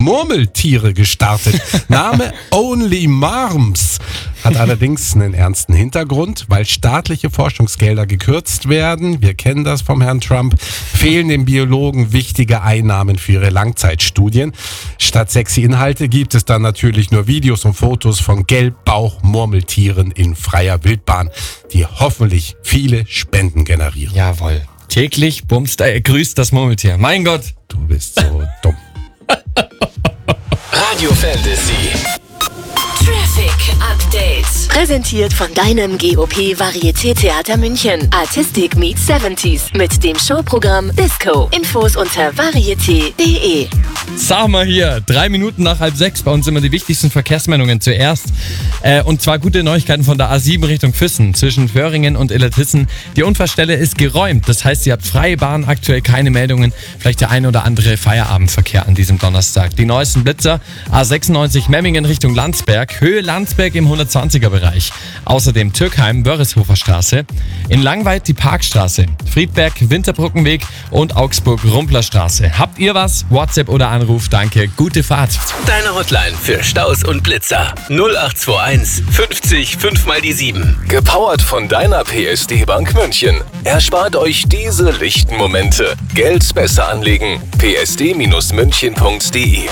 Murmeltiere gestartet. Name Only Marms. Hat allerdings einen ernsten Hintergrund, weil staatliche Forschungsgelder gekürzt werden. Wir kennen das vom Herrn Trump. Fehlen den Biologen wichtige Einnahmen für ihre Langzeitstudien. Statt sexy Inhalte gibt es dann natürlich nur Videos und Fotos von Gelbbauch-Murmeltieren in freier Wildbahn, die hoffentlich viele Spenden generieren. Jawohl. Täglich grüßt das Murmeltier. Mein Gott. Du bist so dumm. Radio Fantasy. Traffic Update. Präsentiert von deinem GOP Varieté-Theater München. Artistic meets 70s mit dem Showprogramm Disco. Infos unter varieté.de. Sag mal hier, 3 Minuten nach 5:30 bei uns immer die wichtigsten Verkehrsmeldungen zuerst. Und zwar gute Neuigkeiten von der A7 Richtung Füssen zwischen Föhringen und Illertissen. Die Unfallstelle ist geräumt. Das heißt, ihr habt freie Bahn, aktuell keine Meldungen. Vielleicht der ein oder andere Feierabendverkehr an diesem Donnerstag. Die neuesten Blitzer, A96 Memmingen Richtung Landsberg, Höhe Landsberg im 120er-Bereich. Außerdem Türkheim, Wörreshofer Straße. In Langweid die Parkstraße, Friedberg, Winterbrückenweg und Augsburg-Rumpler-Straße. Habt ihr was? WhatsApp oder Anruf, danke. Gute Fahrt. Deine Hotline für Staus und Blitzer. 0821 50 5 mal die 7. Gepowert von deiner PSD Bank München. Erspart euch diese lichten Momente. Geld besser anlegen. psd-münchen.de